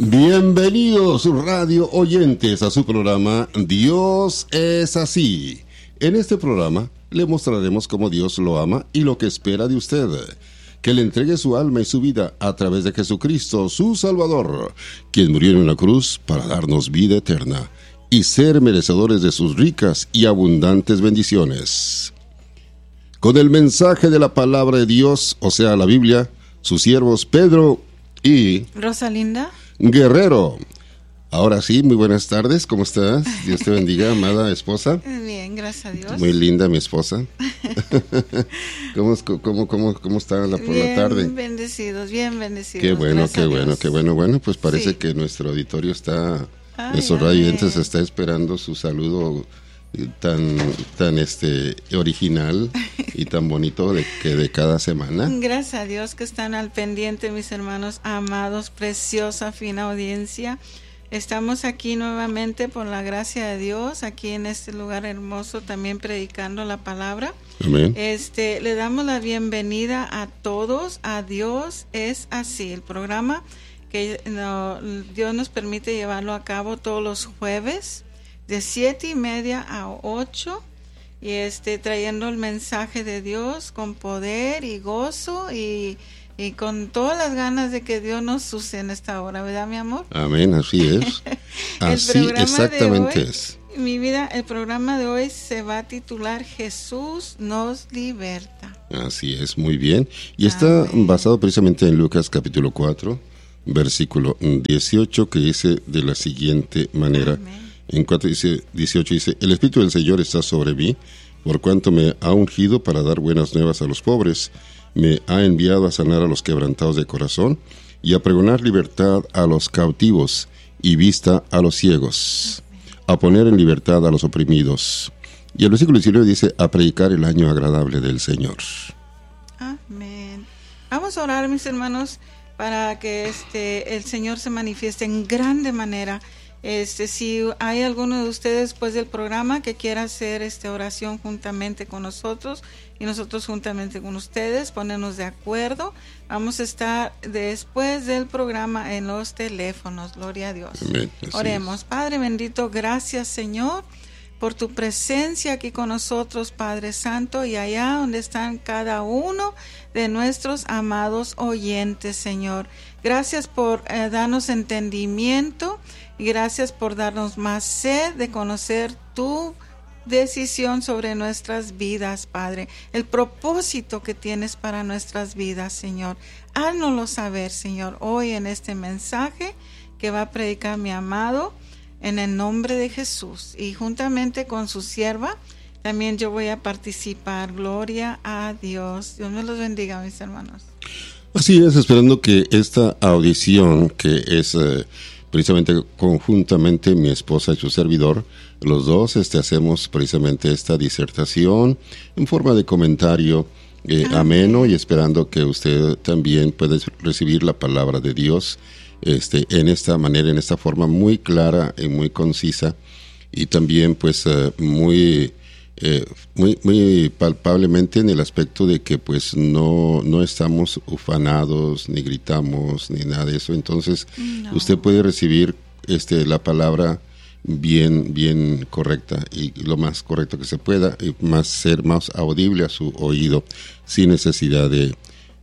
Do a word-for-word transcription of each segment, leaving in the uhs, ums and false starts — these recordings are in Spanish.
Bienvenidos radio oyentes a su programa Dios es así. En este programa le mostraremos cómo Dios lo ama y lo que espera de usted. Que le entregue su alma y su vida a través de Jesucristo, su Salvador, quien murió en una cruz para darnos vida eterna y ser merecedores de sus ricas y abundantes bendiciones. Con el mensaje de la palabra de Dios, o sea, la Biblia, sus siervos Pedro y Rosalinda Guerrero. Ahora sí, muy buenas tardes, ¿cómo estás? Dios te bendiga, amada esposa. Bien, gracias a Dios. Muy linda mi esposa. ¿Cómo, cómo, cómo, ¿Cómo está la, por bien la tarde? Bien bendecidos, bien bendecidos. Qué bueno, qué bueno, qué bueno. Bueno, pues parece sí. que nuestro auditorio está, Ay, nuestro radioyentes está esperando su saludo tan tan este original y tan bonito de que de cada semana. Gracias a Dios que están al pendiente, mis hermanos amados, preciosa, fina audiencia. Estamos aquí nuevamente por la gracia de Dios, aquí en este lugar hermoso, también predicando la palabra. Amén. Este, le damos la bienvenida a todos a Dios es así, el programa que no, Dios nos permite llevarlo a cabo todos los jueves de siete y media a ocho, y este trayendo el mensaje de Dios con poder y gozo y Y con todas las ganas de que Dios nos use en esta hora, ¿verdad, mi amor? Amén, así es. Así exactamente hoy, es. Mi vida, el programa de hoy se va a titular Jesús nos liberta. Así es, muy bien. Y está Amén. Basado precisamente en Lucas capítulo cuatro, versículo dieciocho, que dice de la siguiente manera. Amén. En cuatro dice, dieciocho dice, el Espíritu del Señor está sobre mí, por cuanto me ha ungido para dar buenas nuevas a los pobres. Me ha enviado a sanar a los quebrantados de corazón y a pregonar libertad a los cautivos y vista a los ciegos, a poner en libertad a los oprimidos. Y el versículo diecinueve dice, a predicar el año agradable del Señor. Amén. Vamos a orar, mis hermanos, para que este el Señor se manifieste en grande manera. Este, si hay alguno de ustedes después del programa que quiera hacer esta oración juntamente con nosotros y nosotros juntamente con ustedes, ponernos de acuerdo, vamos a estar después del programa en los teléfonos. Gloria a Dios. Amén. Oremos. Es. Padre bendito, gracias, Señor, por tu presencia aquí con nosotros, Padre Santo, y allá donde están cada uno de nuestros amados oyentes, Señor. Gracias por eh, darnos entendimiento y gracias por darnos más sed de conocer tu decisión sobre nuestras vidas, Padre. El propósito que tienes para nuestras vidas, Señor. Háznoslo saber, Señor, hoy en este mensaje que va a predicar mi amado, en el nombre de Jesús. Y juntamente con su sierva, también yo voy a participar. Gloria a Dios. Dios me los bendiga, mis hermanos. Así es, esperando que esta audición, que es eh, precisamente conjuntamente mi esposa y su servidor, los dos este, hacemos precisamente esta disertación en forma de comentario eh, ameno, y esperando que usted también pueda recibir la palabra de Dios este, en esta manera, en esta forma muy clara y muy concisa, y también pues uh, muy... Eh, muy muy palpablemente en el aspecto de que pues no no estamos ufanados ni gritamos ni nada de eso. Entonces no. Usted puede recibir este la palabra bien bien correcta y lo más correcto que se pueda, y más ser más audible a su oído, sin necesidad de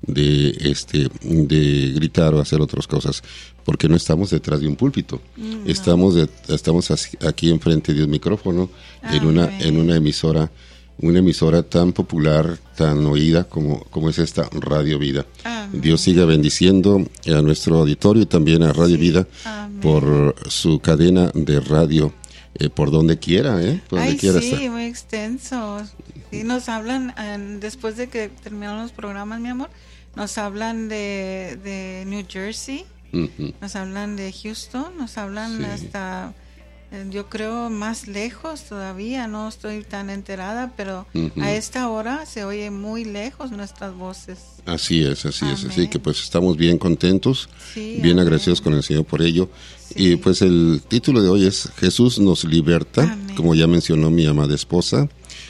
de este de gritar o hacer otras cosas, porque no estamos detrás de un púlpito. No. Estamos de, estamos aquí enfrente de un micrófono. Amén. en una en una emisora una emisora tan popular, tan oída como como es esta Radio Vida. Amén. Dios siga bendiciendo a nuestro auditorio y también a Radio sí. Vida. Amén. Por su cadena de radio, eh, por donde quiera, eh, por donde Ay, quiera sí, estar. Muy extenso. Sí, nos hablan eh, después de que terminaron los programas, mi amor. Nos hablan de, de New Jersey, uh-huh. Nos hablan de Houston, nos hablan sí. hasta, eh, yo creo, más lejos todavía, no estoy tan enterada, pero uh-huh. a esta hora se oye muy lejos nuestras voces. Así es, así Amén. Es, así que pues estamos bien contentos, sí, bien Amén. Agradecidos con el Señor por ello. Sí. Y pues el título de hoy es Jesús nos liberta, Amén. Como ya mencionó mi amada esposa.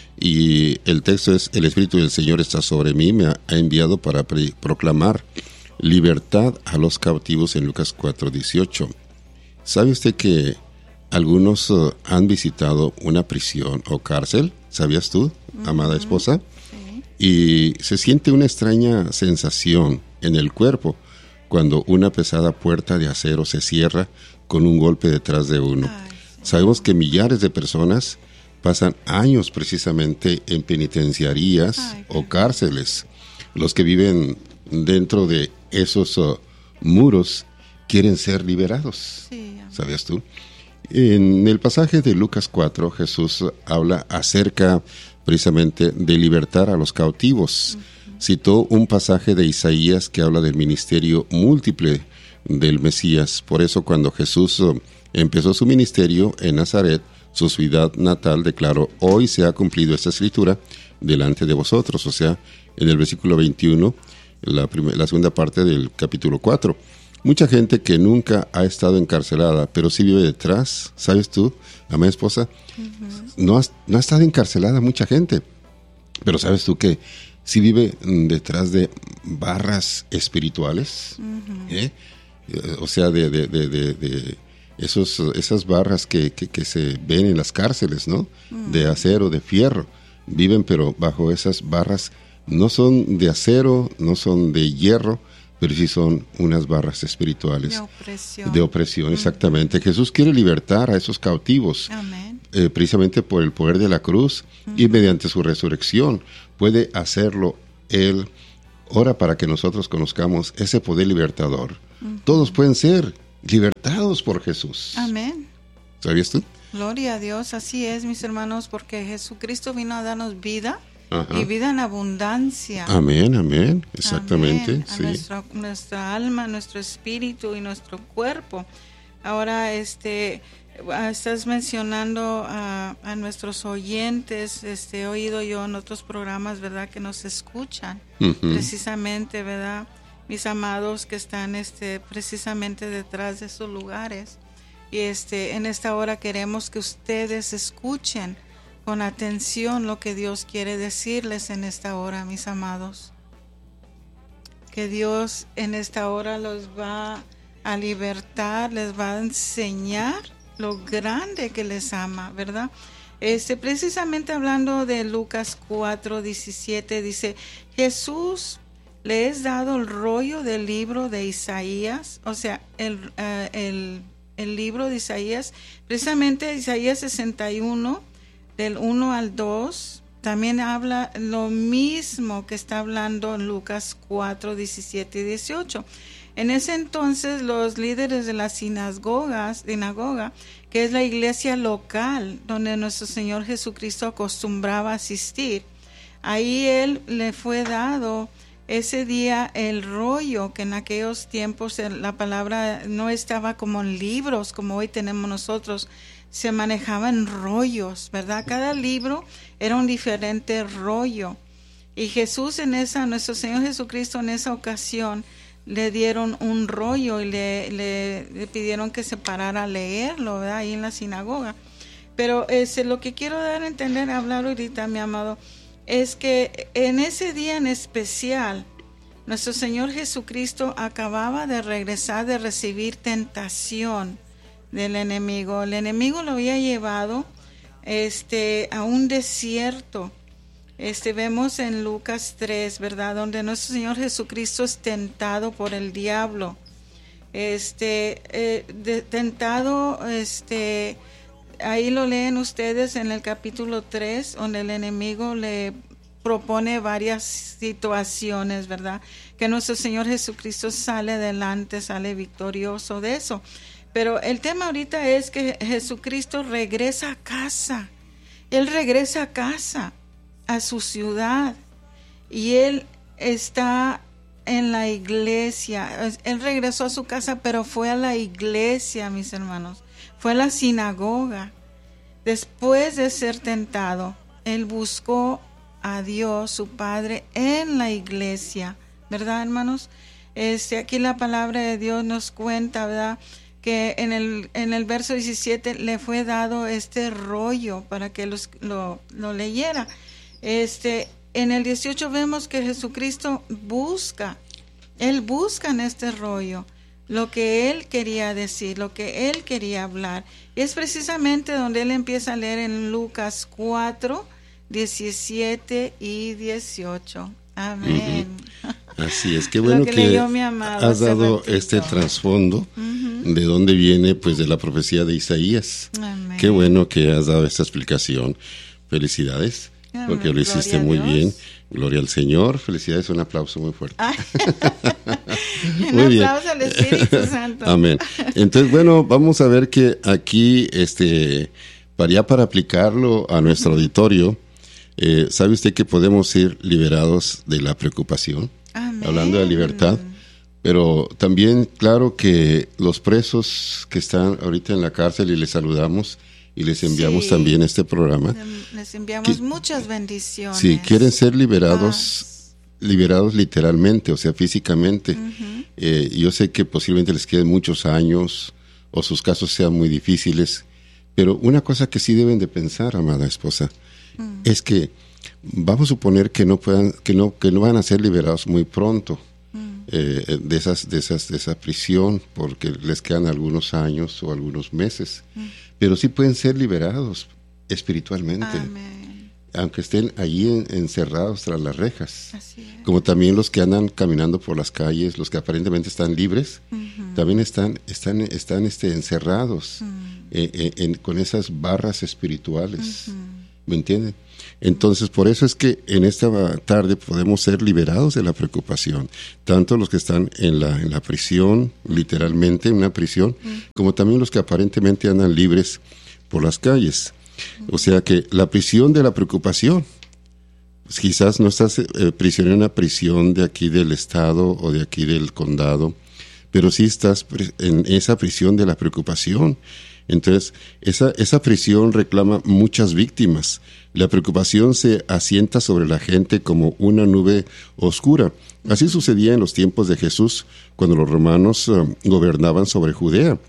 Y el texto es, el Espíritu del Señor está sobre mí, me ha enviado para pre- proclamar libertad a los cautivos en Lucas cuatro dieciocho. ¿Sabe usted que algunos uh, han visitado una prisión o cárcel? ¿Sabías tú, uh-huh. amada esposa? Sí. Y se siente una extraña sensación en el cuerpo cuando una pesada puerta de acero se cierra con un golpe detrás de uno. Ay, sí. Sabemos que millares de personas pasan años precisamente en penitenciarías Ay, o cárceles. Los que viven dentro de esos uh, muros quieren ser liberados. Sí, ¿sabías tú? En el pasaje de Lucas cuatro, Jesús habla acerca precisamente de libertar a los cautivos. Uh-huh. Citó un pasaje de Isaías que habla del ministerio múltiple del Mesías. Por eso cuando Jesús uh, empezó su ministerio en Nazaret, su ciudad natal, declaró: hoy se ha cumplido esta escritura delante de vosotros. O sea, en el versículo veintiuno, la, primer, la segunda parte del capítulo cuatro. Mucha gente que nunca ha estado encarcelada, pero sí vive detrás, ¿sabes tú, amada esposa? Uh-huh. No, has, no ha estado encarcelada mucha gente, pero ¿sabes tú que sí vive detrás de barras espirituales? Uh-huh. ¿Eh? O sea, de, de, de, de, de esos, esas barras que, que, que se ven en las cárceles, ¿no? Uh-huh. De acero, de fierro. Viven, pero bajo esas barras. No son de acero, no son de hierro, pero sí son unas barras espirituales. De opresión. De opresión, exactamente. Uh-huh. Jesús quiere libertar a esos cautivos. Amén. Eh, precisamente por el poder de la cruz uh-huh. y mediante su resurrección. Puede hacerlo Él. Ora para que nosotros conozcamos ese poder libertador. Uh-huh. Todos pueden ser libertados por Jesús. Amén. ¿Sabías tú? Gloria a Dios, así es, mis hermanos, porque Jesucristo vino a darnos vida. Ajá. Y vida en abundancia. Amén, amén, exactamente. Amén. A sí. nuestra, nuestra alma, nuestro espíritu y nuestro cuerpo. Ahora, este, estás mencionando a, a nuestros oyentes. Este, he oído yo en otros programas, ¿verdad?, que nos escuchan. Uh-huh. Precisamente, ¿verdad?, mis amados que están, este, precisamente detrás de esos lugares. Y este, en esta hora queremos que ustedes escuchen con atención lo que Dios quiere decirles en esta hora, mis amados. Que Dios en esta hora los va a libertar, les va a enseñar lo grande que les ama, ¿verdad? Este, precisamente hablando de Lucas cuatro diecisiete, dice: Jesús le es dado el rollo del libro de Isaías, o sea, el, uh, el, el libro de Isaías, precisamente Isaías sesenta y uno, del uno al dos, también habla lo mismo que está hablando en Lucas cuatro, diecisiete y dieciocho. En ese entonces los líderes de las sinagogas, sinagoga, que es la iglesia local donde nuestro Señor Jesucristo acostumbraba a asistir, ahí Él le fue dado ese día el rollo, que en aquellos tiempos la palabra no estaba como en libros como hoy tenemos nosotros, se manejaban rollos, ¿verdad? Cada libro era un diferente rollo. Y Jesús en esa, nuestro Señor Jesucristo en esa ocasión, le dieron un rollo y le, le, le pidieron que se parara a leerlo, ¿verdad?, ahí en la sinagoga. Pero ese, lo que quiero dar a entender, hablar ahorita, mi amado, es que en ese día en especial, nuestro Señor Jesucristo acababa de regresar de recibir tentación del enemigo. El enemigo lo había llevado este, a un desierto. Este, vemos en Lucas tres, ¿verdad?, donde nuestro Señor Jesucristo es tentado por el diablo. Este, eh, de, tentado, este, ahí lo leen ustedes en el capítulo tres, donde el enemigo le propone varias situaciones, ¿verdad?, que nuestro Señor Jesucristo sale adelante, sale victorioso de eso. Pero el tema ahorita es que Jesucristo regresa a casa. Él regresa a casa, a su ciudad. Y Él está en la iglesia. Él regresó a su casa, pero fue a la iglesia, mis hermanos. Fue a la sinagoga. Después de ser tentado, Él buscó a Dios, su Padre, en la iglesia. ¿Verdad, hermanos? Este, aquí la palabra de Dios nos cuenta, ¿verdad?, que en el en el verso diecisiete le fue dado este rollo para que los, lo, lo leyera. Este, en el dieciocho vemos que Jesucristo busca Él busca en este rollo lo que Él quería decir, lo que Él quería hablar. Y es precisamente donde Él empieza a leer en Lucas cuatro, diecisiete y dieciocho. Amén. Uh-huh. Así es, qué bueno que, que has dado ratito. este trasfondo Uh-huh. de dónde viene, pues, de la profecía de Isaías. Amén. Qué bueno que has dado esta explicación. Felicidades, Amén. porque lo hiciste Gloria a muy Dios. bien. Gloria al Señor. Felicidades, un aplauso muy fuerte. Un Muy bien. aplauso al Espíritu Santo. Amén. Entonces, bueno, vamos a ver que aquí, este, para ya para aplicarlo a nuestro auditorio, eh, ¿sabe usted que podemos ser liberados de la preocupación? Amén. Hablando de libertad. Pero también, claro que los presos que están ahorita en la cárcel, y les saludamos y les enviamos Sí. también este programa. Les enviamos Que- muchas bendiciones. Si quieren ser liberados, Paz. liberados literalmente, o sea, físicamente. Ujú. Eh, yo sé que posiblemente les queden muchos años o sus casos sean muy difíciles, pero una cosa que sí deben de pensar, amada esposa, Mm. es que vamos a suponer que no puedan, que no, que no van a ser liberados muy pronto Mm. eh, de esas, de esas, de esa prisión, porque les quedan algunos años o algunos meses, Mm. pero sí pueden ser liberados espiritualmente, Amén. aunque estén allí en- encerrados tras las rejas. Así es. Como también los que andan caminando por las calles, los que aparentemente están libres, Ujú. también están, están, están este, encerrados Mm. eh, eh, en- con esas barras espirituales. Ujú. ¿Me entienden? Entonces, por eso es que en esta tarde podemos ser liberados de la preocupación, tanto los que están en la, en la prisión, literalmente en una prisión, como también los que aparentemente andan libres por las calles. O sea que la prisión de la preocupación, pues quizás no estás eh, prisionero en una prisión de aquí del estado o de aquí del condado, pero sí estás pri- en esa prisión de la preocupación. Entonces, esa, esa prisión reclama muchas víctimas. La preocupación se asienta sobre la gente como una nube oscura. Así sucedía en los tiempos de Jesús, cuando los romanos eh, gobernaban sobre Judea.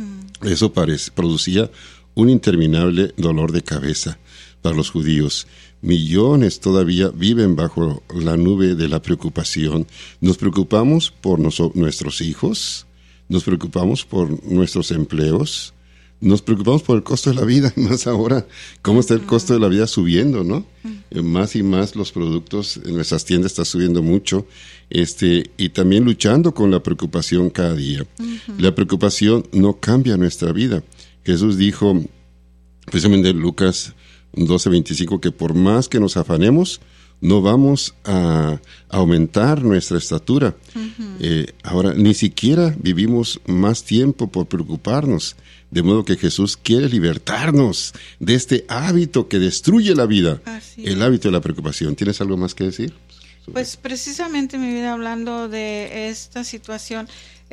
Eso parece, producía un interminable dolor de cabeza para los judíos. Millones todavía viven bajo la nube de la preocupación. Nos preocupamos por noso- nuestros hijos, nos preocupamos por nuestros empleos, nos preocupamos por el costo de la vida, más ahora, cómo está el costo de la vida subiendo, ¿no? Eh, más y más los productos en nuestras tiendas están subiendo mucho, este, y también luchando con la preocupación cada día. La preocupación no cambia nuestra vida. Jesús dijo, precisamente en Lucas doce veinticinco, que por más que nos afanemos, no vamos a aumentar nuestra estatura. Eh, ahora, ni siquiera vivimos más tiempo por preocuparnos, de modo que Jesús quiere libertarnos de este hábito que destruye la vida, Así el es. hábito de la preocupación. ¿Tienes algo más que decir? Pues precisamente, mi vida, hablando de esta situación,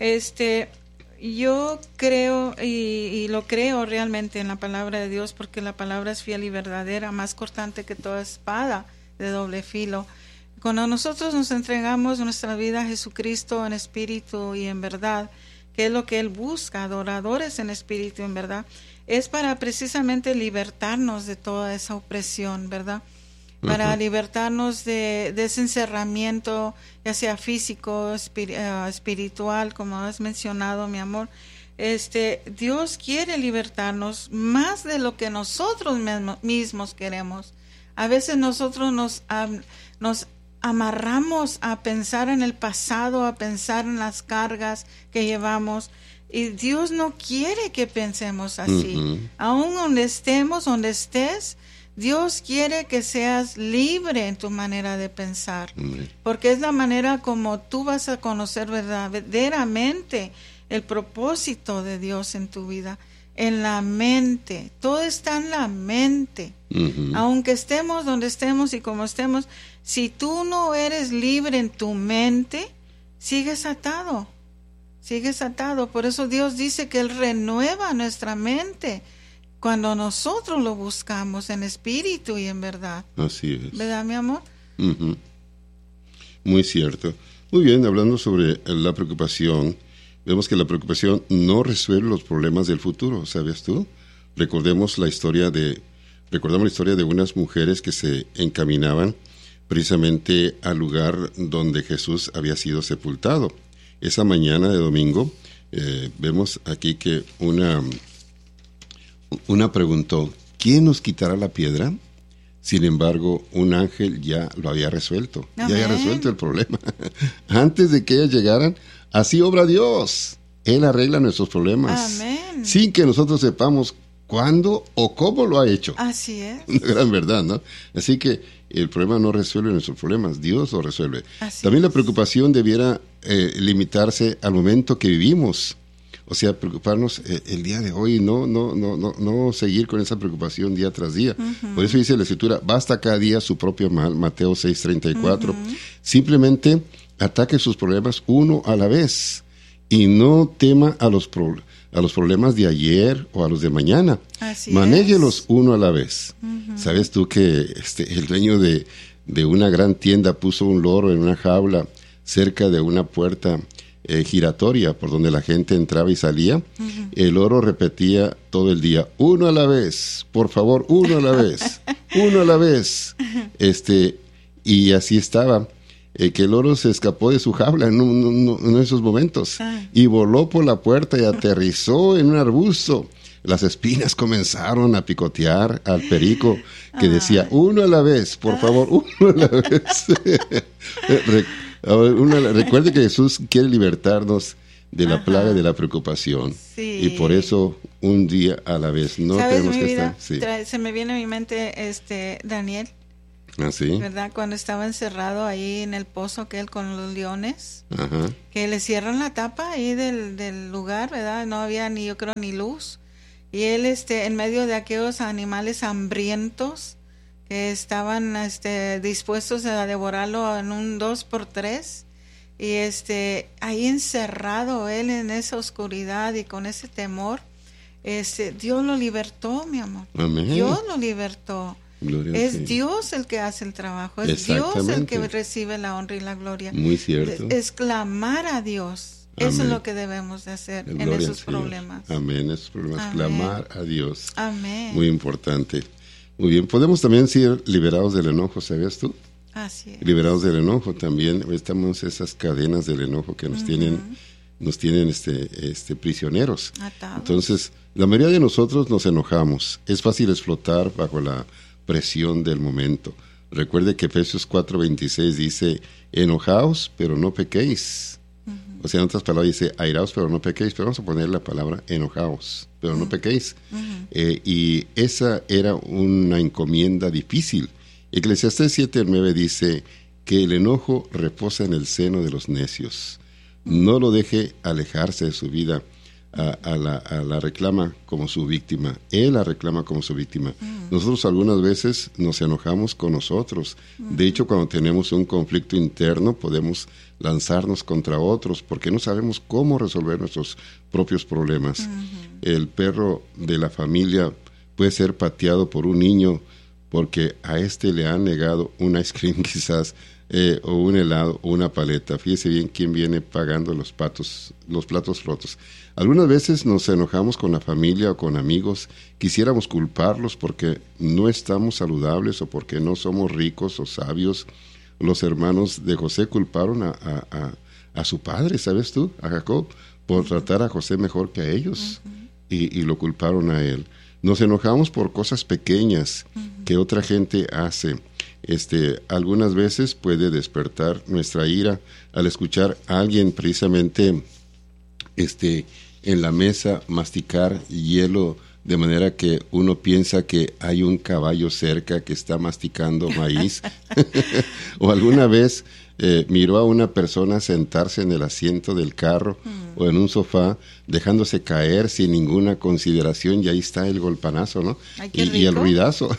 este, yo creo y, y lo creo realmente en la palabra de Dios, porque la palabra es fiel y verdadera, más cortante que toda espada de doble filo. Cuando nosotros nos entregamos nuestra vida a Jesucristo en espíritu y en verdad, que es lo que Él busca, adoradores en espíritu y en verdad, es para precisamente libertarnos de toda esa opresión, ¿verdad? Para Ajá. libertarnos de, de ese encerramiento, ya sea físico, espiri- eh, espiritual, como has mencionado, mi amor. Este, Dios quiere libertarnos más de lo que nosotros mismo- mismos queremos. A veces nosotros nos, am- nos amarramos a pensar en el pasado, a pensar en las cargas que llevamos. Y Dios no quiere que pensemos así. Ujú. Aún donde estemos, donde estés, Dios quiere que seas libre en tu manera de pensar, Hombre. porque es la manera como tú vas a conocer verdaderamente el propósito de Dios en tu vida, en la mente. Todo está en la mente. Ujú. Aunque estemos donde estemos y como estemos, si tú no eres libre en tu mente, sigues atado, sigues atado. Por eso Dios dice que Él renueva nuestra mente cuando nosotros lo buscamos en espíritu y en verdad. Así es. ¿Verdad, mi amor? Ujú. Muy cierto. Muy bien, hablando sobre la preocupación, vemos que la preocupación no resuelve los problemas del futuro, ¿sabes tú? Recordemos la historia de, recordamos la historia de unas mujeres que se encaminaban precisamente al lugar donde Jesús había sido sepultado. Esa mañana de domingo, eh, vemos aquí que una, una preguntó, ¿quién nos quitará la piedra? Sin embargo, un ángel ya lo había resuelto, Amén. Ya había resuelto el problema. Antes de que ellas llegaran, así obra Dios. Él arregla nuestros problemas. Amén. Sin que nosotros sepamos cuándo o cómo lo ha hecho. Así es. Una gran verdad, ¿no? Así que el problema no resuelve nuestros problemas, Dios lo resuelve. Así También es. La preocupación debiera eh, limitarse al momento que vivimos. O sea, preocuparnos eh, el día de hoy, no, no, no, no, no seguir con esa preocupación día tras día. Uh-huh. Por eso dice la Escritura, basta cada día su propio mal, Mateo seis treinta y cuatro. Uh-huh. Simplemente ataque sus problemas uno a la vez y no tema a los, pro, a los problemas de ayer o a los de mañana. Así Manéjelos es. Uno a la vez. Uh-huh. ¿Sabes tú que este, el dueño de, de una gran tienda puso un loro en una jaula cerca de una puerta Eh, giratoria por donde la gente entraba y salía? Uh-huh. El loro repetía todo el día, uno a la vez, por favor, uno a la vez, uno a la vez. Este, y así estaba, eh, que el loro se escapó de su jaula en, un, un, en esos momentos uh-huh. y voló por la puerta y aterrizó en un arbusto. Las espinas comenzaron a picotear al perico que uh-huh. decía, uno a la vez, por favor, uno a la vez. Una, recuerde que Jesús quiere libertarnos de la Ajá. plaga de la preocupación sí. y por eso un día a la vez no tenemos que vida, estar sí. trae, se me viene a mi mente este Daniel, ¿ah, sí? ¿verdad? Cuando estaba encerrado ahí en el pozo aquel con los leones, Ajá. que le cierran la tapa ahí del, del lugar, ¿verdad? No había ni yo creo ni luz y él este en medio de aquellos animales hambrientos que estaban este, dispuestos a devorarlo en un dos por tres y este ahí encerrado él en esa oscuridad y con ese temor, este Dios lo libertó, mi amor. Amén. Dios lo libertó. Gloria es Dios el que hace el trabajo, es Dios el que recibe la honra y la gloria. Muy cierto. Es, es clamar a Dios. Amén. Eso es lo que debemos de hacer en esos problemas. Amén, esos problemas, Amén. Clamar a Dios. Amén. Muy importante. Muy bien, podemos también ser liberados del enojo, ¿sabías tú? Así es. Liberados del enojo también, estamos esas cadenas del enojo que nos uh-huh. tienen, nos tienen este, este prisioneros. Atados. Entonces, la mayoría de nosotros nos enojamos, es fácil explotar bajo la presión del momento. Recuerde que Efesios cuatro veintiséis dice, enojaos, pero no pequéis. O sea, en otras palabras dice, airaos, pero no pequéis. Pero vamos a poner la palabra enojaos, pero no pequéis. Uh-huh. Eh, y esa era una encomienda difícil. Eclesiastés siete nueve dice que el enojo reposa en el seno de los necios. Uh-huh. No lo deje alejarse de su vida. A, a, la, a la reclama como su víctima. Él la reclama como su víctima. Uh-huh. Nosotros algunas veces nos enojamos con nosotros. Uh-huh. De hecho, cuando tenemos un conflicto interno, podemos lanzarnos contra otros porque no sabemos cómo resolver nuestros propios problemas. Uh-huh. El perro de la familia puede ser pateado por un niño porque a este le han negado un ice cream quizás, eh, o un helado o una paleta. Fíjese bien quién viene pagando los patos, los platos rotos. Algunas veces nos enojamos con la familia o con amigos, quisiéramos culparlos porque no estamos saludables o porque no somos ricos o sabios. Los hermanos de José culparon a, a, a, a su padre, ¿sabes tú? A Jacob, por tratar a José mejor que a ellos, uh-huh. y, y lo culparon a él. Nos enojamos por cosas pequeñas uh-huh. que otra gente hace. Este, algunas veces puede despertar nuestra ira al escuchar a alguien precisamente este, en la mesa masticar hielo de manera que uno piensa que hay un caballo cerca que está masticando maíz. O alguna vez eh, miró a una persona sentarse en el asiento del carro mm. o en un sofá dejándose caer sin ninguna consideración y ahí está el golpanazo, ¿no? Ay, y, y el ruidazo.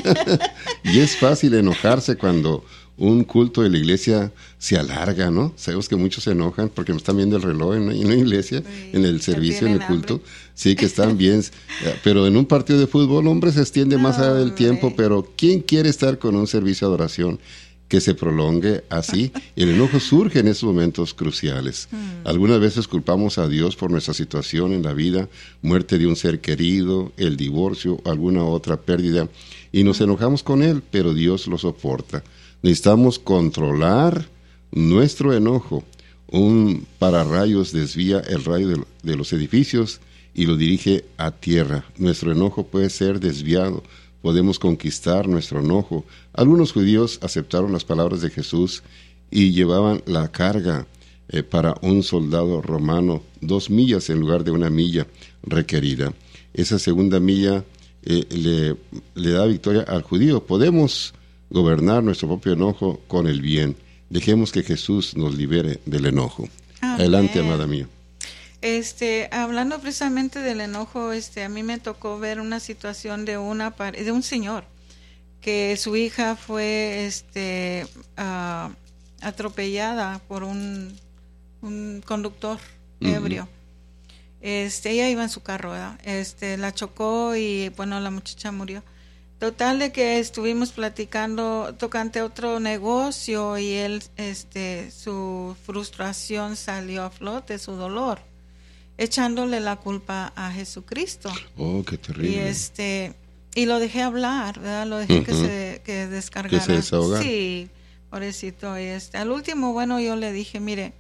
Y es fácil enojarse cuando un culto de la iglesia se alarga, ¿no? Sabemos que muchos se enojan porque no están viendo el reloj en, en la iglesia, sí, en el servicio, en el culto. Hambre. Sí, que están bien. Pero en un partido de fútbol, hombre, se extiende no, más allá del tiempo, pero ¿quién quiere estar con un servicio de adoración que se prolongue así? El enojo surge en esos momentos cruciales. Hmm. Algunas veces culpamos a Dios por nuestra situación en la vida, muerte de un ser querido, el divorcio, alguna otra pérdida, y nos enojamos con Él, pero Dios lo soporta. Necesitamos controlar nuestro enojo. Un pararrayos desvía el rayo de, de los edificios y lo dirige a tierra. Nuestro enojo puede ser desviado. Podemos conquistar nuestro enojo. Algunos judíos aceptaron las palabras de Jesús y llevaban la carga eh, para un soldado romano, dos millas en lugar de una milla requerida. Esa segunda milla eh, le, le da victoria al judío. Podemos gobernar nuestro propio enojo con el bien. Dejemos que Jesús nos libere del enojo. Amén. Adelante, amada mía. Este, hablando precisamente del enojo, este, a mí me tocó ver una situación de una de un señor que su hija fue, este, uh, atropellada por un, un conductor ebrio. Uh-huh. Este, ella iba en su carro, ¿verdad? Este, la chocó y bueno, la muchacha murió. Total de que estuvimos platicando tocante otro negocio y él, este, su frustración salió a flote, su dolor, echándole la culpa a Jesucristo. Oh, qué terrible. Y este, y lo dejé hablar, ¿verdad? Lo dejé uh-huh. que se que descargara. Que se desahogara. Sí, pobrecito. Y este, al último, bueno, yo le dije, mire,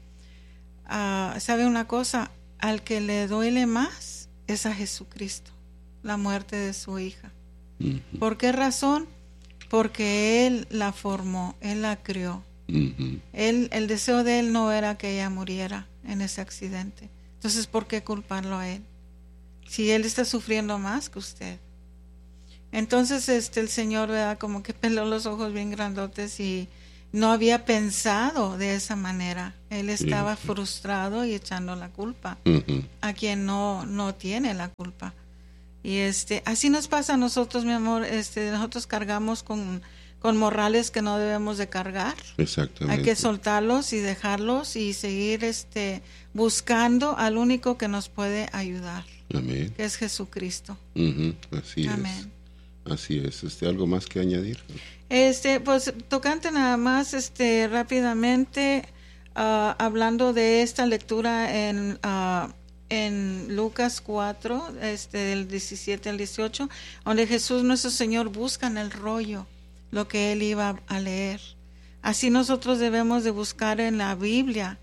uh, ¿sabe una cosa? Al que le duele más es a Jesucristo, la muerte de su hija. ¿Por qué razón? Porque Él la formó, Él la crió. Uh-huh. Él, el deseo de Él no era que ella muriera en ese accidente. Entonces, ¿por qué culparlo a Él? Si Él está sufriendo más que usted. Entonces, este, el Señor, ¿verdad? Como que peló los ojos bien grandotes y no había pensado de esa manera. Él estaba uh-huh. frustrado y echando la culpa uh-huh. a quien no, no tiene la culpa. Y este, así nos pasa a nosotros, mi amor, este, nosotros cargamos con, con morrales que no debemos de cargar. Exactamente. Hay que soltarlos y dejarlos y seguir este, buscando al único que nos puede ayudar. Amén. Que es Jesucristo. Uh-huh. Así Amén. es. Así es. Este, ¿algo más que añadir? Este, pues, tocante nada más, este, rápidamente, uh, hablando de esta lectura en... Uh, en Lucas cuatro, este, del diecisiete al dieciocho, donde Jesús nuestro Señor busca en el rollo lo que Él iba a leer. Así nosotros debemos de buscar en la Biblia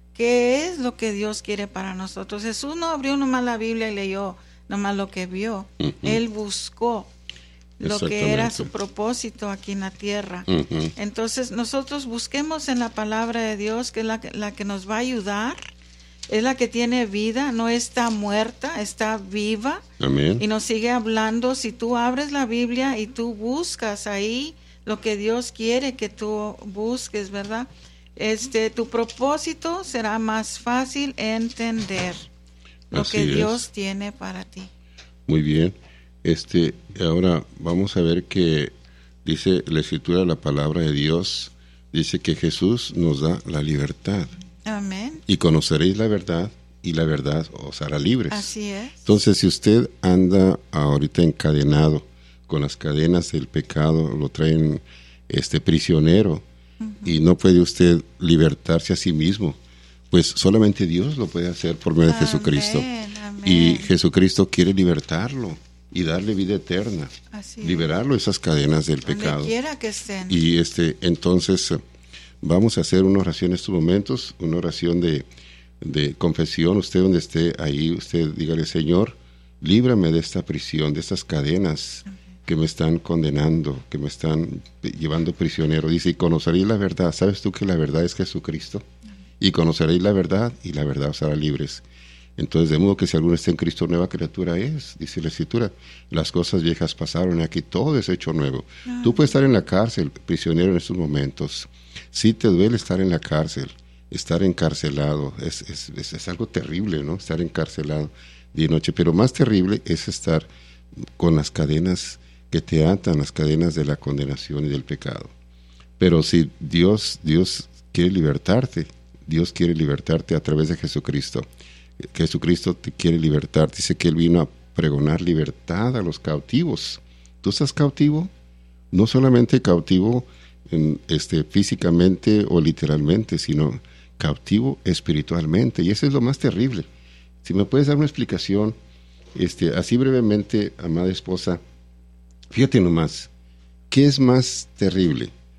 qué es lo que Dios quiere para nosotros. Jesús no abrió nomás la Biblia y leyó nomás lo que vio. Uh-huh. Él buscó lo que era su propósito aquí en la tierra. Uh-huh. Entonces nosotros busquemos en la palabra de Dios, que es la, la que nos va a ayudar. Es la que tiene vida, no está muerta, está viva. Amén. Y nos sigue hablando. Si tú abres la Biblia y tú buscas ahí lo que Dios quiere que tú busques, ¿verdad? Este, tu propósito será más fácil entender lo Así que es. Dios tiene para ti. Muy bien. Este, ahora vamos a ver que dice la Escritura, la palabra de Dios, dice que Jesús nos da la libertad. Amén. Y conoceréis la verdad, y la verdad os hará libres. Así es. Entonces, si usted anda ahorita encadenado con las cadenas del pecado, lo traen este prisionero, uh-huh. y no puede usted libertarse a sí mismo, pues solamente Dios lo puede hacer por medio de Amén, Jesucristo. amén. Y Jesucristo quiere libertarlo y darle vida eterna. Así liberarlo de esas cadenas del Donde pecado. quiera que estén. Y este, entonces vamos a hacer una oración en estos momentos, una oración de, de confesión. Usted donde esté ahí, usted dígale: Señor, líbrame de esta prisión, de estas cadenas que me están condenando, que me están llevando prisionero. Dice: y conoceréis la verdad. ¿Sabes tú que la verdad es Jesucristo? Y conoceréis la verdad, y la verdad os hará libres. Entonces, de modo que si alguno está en Cristo, nueva criatura es, dice la Escritura. Las cosas viejas pasaron y aquí todo es hecho nuevo. Ah. Tú puedes estar en la cárcel, prisionero en estos momentos. Si te duele estar en la cárcel, estar encarcelado, es, es, es, es algo terrible, ¿no? Estar encarcelado día y noche. Pero más terrible es estar con las cadenas que te atan, las cadenas de la condenación y del pecado. Pero si Dios, Dios quiere libertarte, Dios quiere libertarte a través de Jesucristo. Jesucristo te quiere libertar. Dice que Él vino a pregonar libertad a los cautivos. ¿Tú estás cautivo? No solamente cautivo en, este, físicamente o literalmente, sino cautivo espiritualmente. Y eso es lo más terrible. Si me puedes dar una explicación, este, así brevemente, amada esposa, fíjate nomás, ¿qué es más terrible?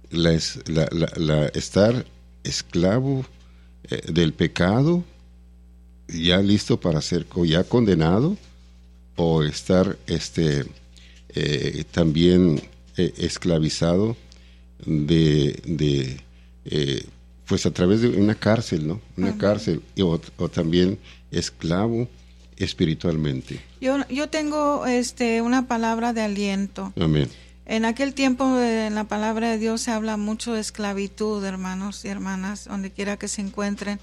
la, la, la, la estar esclavo eh, del pecado, ya listo para ser ya condenado, o estar este eh, también eh, esclavizado de, de eh, pues a través de una cárcel, ¿no? Una Amén. Cárcel, o, o también esclavo espiritualmente. Yo, yo tengo este una palabra de aliento. Amén. En aquel tiempo, en la palabra de Dios se habla mucho de esclavitud, hermanos y hermanas, donde quiera que se encuentren.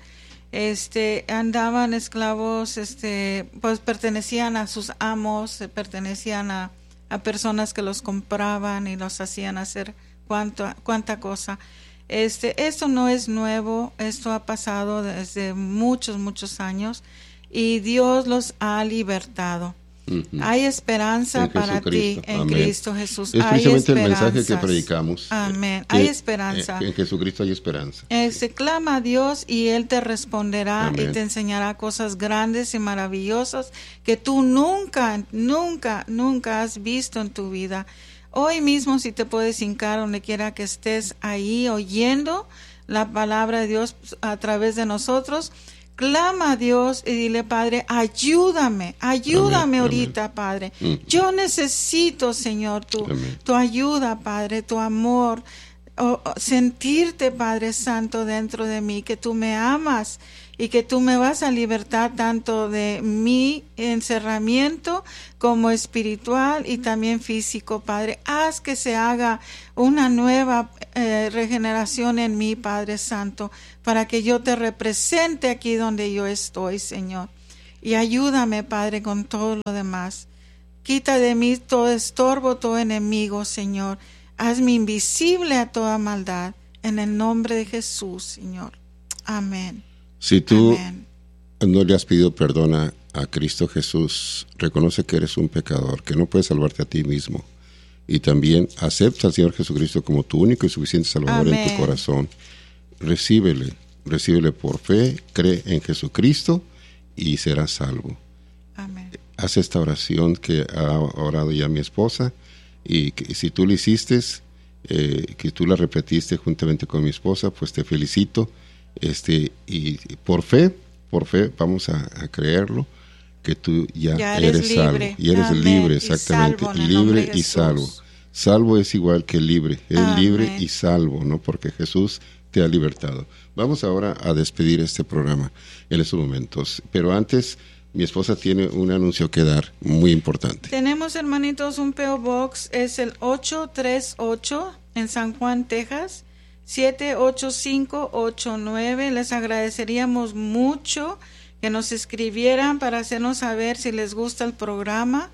Este, andaban esclavos, este, pues pertenecían a sus amos, pertenecían a, a personas que los compraban y los hacían hacer cuánto, cuánta cosa. Este, esto no es nuevo, esto ha pasado desde muchos, muchos años y Dios los ha libertado. Uh-huh. Hay esperanza en para ti en Amén. Cristo Jesús. Es precisamente el mensaje que predicamos. Amén. Que, hay esperanza. En Jesucristo hay esperanza. Este, clama a Dios y Él te responderá Amén. Y te enseñará cosas grandes y maravillosas que tú nunca, nunca, nunca has visto en tu vida. Hoy mismo, si te puedes hincar donde quiera que estés ahí oyendo la palabra de Dios a través de nosotros, clama a Dios y dile, Padre, ayúdame, ayúdame Amén. Ahorita, Amén. Padre. Mm. Yo necesito, Señor, tu, tu ayuda, Padre, tu amor, o, o, sentirte, Padre Santo, dentro de mí, que tú me amas y que tú me vas a libertar tanto de mi encerramiento como espiritual y también físico, Padre. Haz que se haga una nueva eh, regeneración en mí, Padre Santo, para que yo te represente aquí donde yo estoy, Señor. Y ayúdame, Padre, con todo lo demás. Quita de mí todo estorbo, todo enemigo, Señor. Hazme invisible a toda maldad. En el nombre de Jesús, Señor. Amén. Si tú Amén. No le has pedido perdón a, a Cristo Jesús, reconoce que eres un pecador, que no puedes salvarte a ti mismo. Y también acepta al Señor Jesucristo como tu único y suficiente Salvador Amén. En tu corazón. Recíbele, recíbele por fe, cree en Jesucristo y serás salvo. Amén. Haz esta oración que ha orado ya mi esposa, y que si tú la hiciste, eh, que tú la repetiste juntamente con mi esposa, pues te felicito. Este, y por fe, por fe vamos a, a creerlo, que tú ya, ya eres, eres libre. salvo, y eres Amén. Libre, exactamente, y libre y salvo. Salvo es igual que libre, es Amén. Libre y salvo, ¿no? Porque Jesús te ha libertado. Vamos ahora a despedir este programa en estos momentos, pero antes mi esposa tiene un anuncio que dar muy importante. Tenemos, hermanitos, un P O Box, es el ocho tres ocho en San Juan, Texas, siete ocho cinco ocho nueve. Les agradeceríamos mucho que nos escribieran para hacernos saber si les gusta el programa,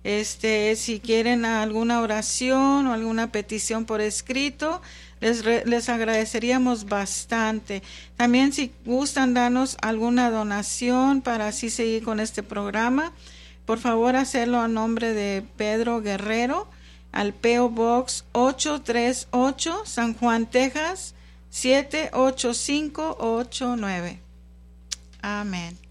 este, si quieren alguna oración o alguna petición por escrito, les, re, les agradeceríamos bastante. También si gustan darnos alguna donación para así seguir con este programa, por favor hacerlo a nombre de Pedro Guerrero, al P O Box ocho tres ocho, San Juan, Texas, siete ocho cinco ocho nueve. Amén.